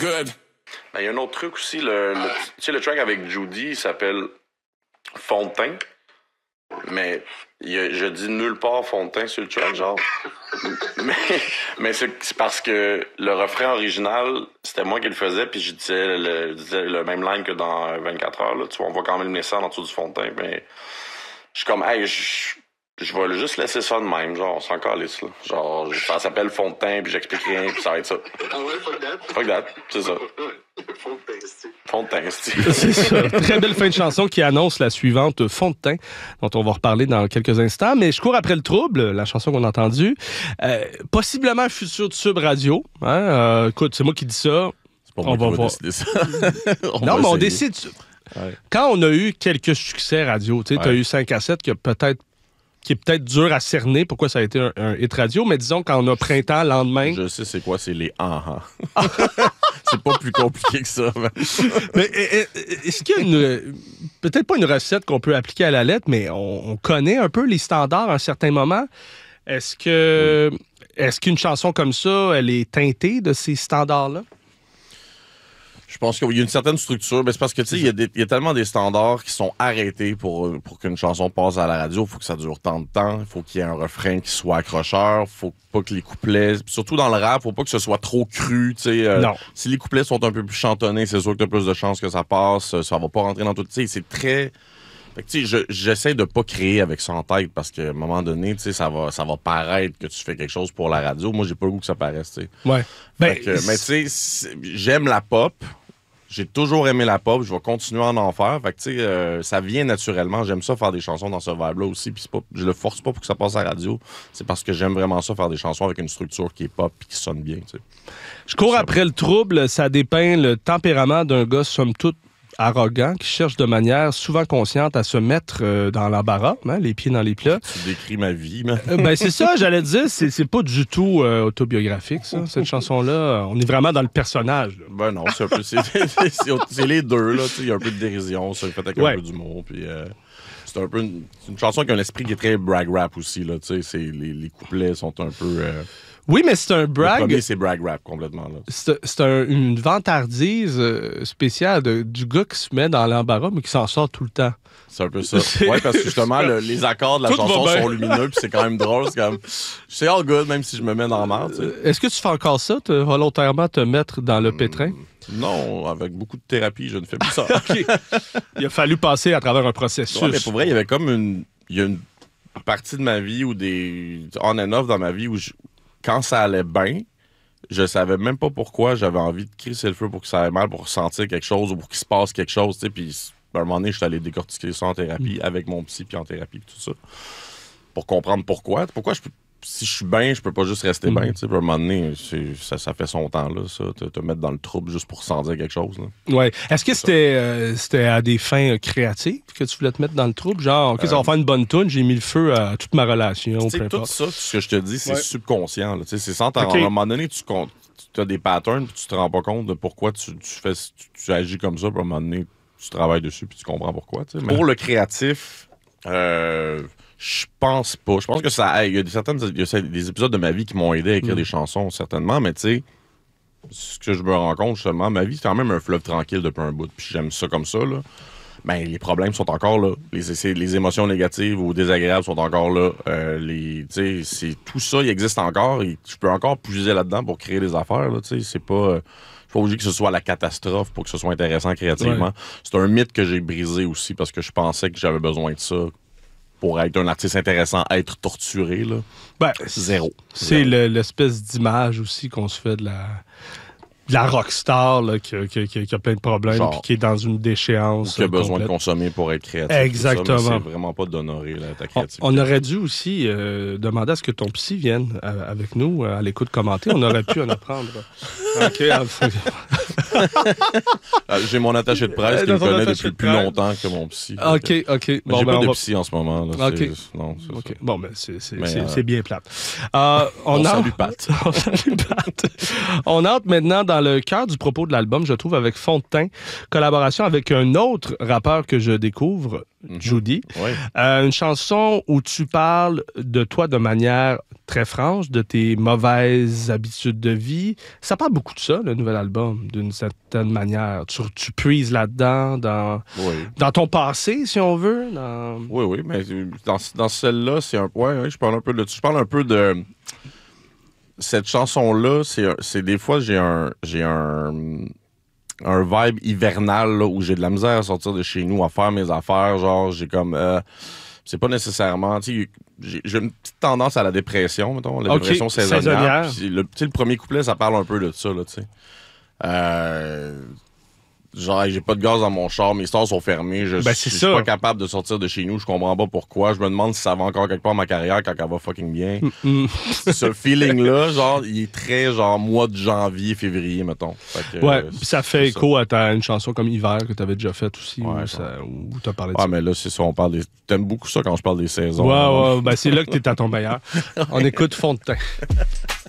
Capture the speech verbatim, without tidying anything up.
good. Il y a un autre truc aussi, le, le, tu sais, le track avec Judy, il s'appelle Fond de teint. Mais il y a, je dis nulle part fond de teint sur le track, genre. mais mais c'est, c'est parce que le refrain original, c'était moi qui le faisais, puis je disais le, je disais le même line que dans vingt-quatre heures. Là. Tu vois, on voit quand même le message en dessous du fond de teint. Mais je suis comme, hey, je, je vais juste laisser ça de même, genre, on s'en calisse, là. Genre, ça s'appelle fond de teint, puis j'explique rien, puis ça va être ça. Ah ouais, fuck that? Fuck that, c'est ça. Fond de teint, c'est... Fond de teint, c'est... C'est ça. Très belle fin de chanson qui annonce la suivante, Fond de teint, dont on va reparler dans quelques instants. Mais je cours après le trouble, la chanson qu'on a entendue. Euh, possiblement un futur de Sub Radio. Hein? Euh, écoute, c'est moi qui dis ça. C'est pas moi on qui va va voir. décider ça. on non, va mais on essayer. décide. Ouais. Quand on a eu quelques succès radio, tu sais, Ouais. tu as eu cinq à sept qui a peut-être qui est peut-être dur à cerner pourquoi ça a été un, un hit radio, mais disons quand on a printemps, lendemain... Je sais c'est quoi, c'est les ah C'est pas plus compliqué que ça. Man. Mais est-ce qu'il y a une... Peut-être pas une recette qu'on peut appliquer à la lettre, mais on, on connaît un peu les standards à un certain moment. Est-ce que... Oui. Est-ce qu'une chanson comme ça, elle est teintée de ces standards-là? Je pense qu'il y a une certaine structure, mais c'est parce que, tu sais, il y a des- il y a tellement des standards qui sont arrêtés pour, pour qu'une chanson passe à la radio. Il faut que ça dure tant de temps. Il faut qu'il y ait un refrain qui soit accrocheur. Il faut pas que les couplets... Surtout dans le rap, il faut pas que ce soit trop cru, tu sais. Euh, Non. Si les couplets sont un peu plus chantonnés, c'est sûr que tu as plus de chances que ça passe. Ça va pas rentrer dans tout... Tu sais, c'est très... Fait que, tu sais, je- j'essaie de pas créer avec ça en tête parce qu'à un moment donné, tu sais, ça va, ça va paraître que tu fais quelque chose pour la radio. Moi, j'ai pas le goût que ça paraisse, tu sais. Ouais. Ben, Fait que, mais tu sais, c'est- j'aime la pop. J'ai toujours aimé la pop. Je vais continuer à en faire. Fait que, tu sais, euh, ça vient naturellement. J'aime ça faire des chansons dans ce vibe-là aussi. Puis c'est pas, je le force pas pour que ça passe à la radio. C'est parce que j'aime vraiment ça faire des chansons avec une structure qui est pop et qui sonne bien, tu sais. je cours après le trouble, ça dépeint le tempérament d'un gars, somme toute, arrogant, qui cherche de manière souvent consciente à se mettre euh, dans l'embarras, hein, les pieds dans les plats. Tu décris ma vie, man. Euh, ben c'est ça, j'allais te dire, c'est, c'est pas du tout euh, autobiographique, ça, cette chanson-là. On est vraiment dans le personnage. Là. Ben non, c'est un peu... C'est, c'est- c'est- c'est les deux, là. Tu sais, il y a un peu de dérision, ça, fait avec Ouais. un peu d'humour. Puis... euh, c'est un peu une, c'est une chanson qui a un esprit qui est très brag rap aussi, là. Tu sais, c'est, les, les couplets sont un peu... euh, Oui, mais c'est un Le brag. premier, c'est brag rap complètement, là. C'est, c'est un- une vantardise euh, spéciale de- du gars qui se met dans l'embarras, mais qui s'en sort tout le temps. C'est un peu ça. C'est- Ouais, parce que justement, le- les accords de la Tout va chanson bien. sont lumineux, puis c'est quand même drôle. C'est comme, c'est all good, même si je me mets dans la merde, tu sais. Euh, Est-ce que tu fais encore ça, te, volontairement te mettre dans le pétrin? Non, avec beaucoup de thérapie, je ne fais plus ça. OK. Il a fallu passer à travers un processus. Ouais, mais pour vrai, il y avait comme une... Il y a une partie de ma vie ou des... On and off dans ma vie où, je- quand ça allait bien, je savais même pas pourquoi j'avais envie de crisser le feu pour que ça aille mal, pour ressentir quelque chose ou pour qu'il se passe quelque chose, tu sais. Puis à un moment donné, je suis allé décortiquer ça en thérapie, avec mon psy, puis en thérapie, puis tout ça. Pour comprendre pourquoi. Pourquoi je peux... Si je suis bien, je peux pas juste rester Mm. bien, tu sais. Puis à un moment donné, c'est- ça, ça fait son temps, là, ça. Te, te mettre dans le trouble juste pour sentir quelque chose, là. Ouais. Est-ce que c'était, euh, c'était à des fins euh, créatives que tu voulais te mettre dans le trouble? Genre, OK, ça va faire une bonne toune, j'ai mis le feu à toute ma relation, Tu peu sais, tout importe. ça, ce que je te dis, c'est Ouais. subconscient. Là. Tu sais, C'est sans t'en Ok. À un moment donné, tu, comptes- tu as des patterns puis tu te rends pas compte de pourquoi tu, tu fais, tu, tu agis comme ça. Puis à un moment donné, tu travailles dessus puis tu comprends pourquoi. tu sais. Pour le créatif, euh, je pense pas. Je pense que ça aide. Il y a des, certaines, il y a des épisodes de ma vie qui m'ont aidé à écrire Mm. des chansons, certainement. Mais tu sais, ce que je me rends compte, justement, ma vie, c'est quand même un fleuve tranquille depuis un bout. Puis j'aime ça comme ça, là. Ben, les problèmes sont encore là. Les, c'est- les émotions négatives ou désagréables sont encore là. Euh, les, tu sais, c'est, tout ça, il existe encore. Et je peux encore puiser là-dedans pour créer des affaires. Là, tu sais. C'est pas, euh, c'est pas obligé que ce soit la catastrophe pour que ce soit intéressant créativement. Ouais. C'est un mythe que j'ai brisé aussi parce que je pensais que j'avais besoin de ça pour être un artiste intéressant, être torturé. Là. Ben, Zéro. c'est le- l'espèce d'image aussi qu'on se fait de la, de la rockstar là, qui, a- qui a- qui a- qui a plein de problèmes Genre. puis qui est dans une déchéance. Qui a euh, besoin complète. de consommer pour être créatif. Exactement. tout ça, mais c'est vraiment pas d'honorer là, ta On, créativité. on aurait dû aussi euh, demander à ce que ton psy vienne euh, avec nous euh, à l'écoute commenter. On aurait pu en apprendre. OK. enfin, Ah, j'ai mon attaché de presse Euh, qui me dans ton connaît attaché depuis de plus presse. longtemps que mon psy. OK, OK. Mais Bon, j'ai ben, pas on de va- psy en ce moment. Là. OK. C'est- Non, c'est OK. ça. Bon, ben, c'est, c'est, Mais, c'est, euh, c'est bien plate. Euh, on, On entre- salue Pat. on salue Pat. On entre maintenant dans le cœur du propos de l'album, je trouve, avec Fond de teint, collaboration avec un autre rappeur que je découvre, Mhm. Judy. Oui. Euh, une chanson où tu parles de toi de manière très franche, de tes mauvaises habitudes de vie. Ça parle beaucoup de ça, le nouvel album, d'une certaine manière. Tu, tu puises là-dedans, dans, Oui. dans ton passé, si on veut. Dans... Oui, oui, mais dans, dans celle-là, c'est un. Ouais, ouais, je parle un peu de. Je parle un peu de. Cette chanson-là, c'est, c'est des fois, j'ai un. J'ai un. Un vibe hivernal là, où j'ai de la misère à sortir de chez nous, à faire mes affaires. Genre, j'ai comme. Euh, c'est pas nécessairement. Tu sais, j'ai, j'ai une petite tendance à la dépression, mettons. La Ok, dépression saisonnière. saisonnière. Puis le, tu sais, le premier couplet, ça parle un peu de ça, là, tu sais. Euh. Genre, j'ai pas de gaz dans mon char, mes stores sont fermés, je, Ben, je c'est suis ça. pas capable de sortir de chez nous, je comprends pas pourquoi. Je me demande si ça va encore quelque part ma carrière quand elle va fucking bien. Mm. Ce feeling-là, genre, il est très genre mois de janvier, février, mettons. Fait que, Ouais, euh, puis ça fait c'est écho à ta, une chanson comme Hiver que tu avais déjà faite aussi, Ouais, où, ça, où tu as parlé de Ah, ça. mais là, c'est ça, on parle des. T'aimes beaucoup ça quand je parle des saisons. Ouais, hein? ouais, ben c'est là que tu es à ton meilleur. On écoute Fond de teint.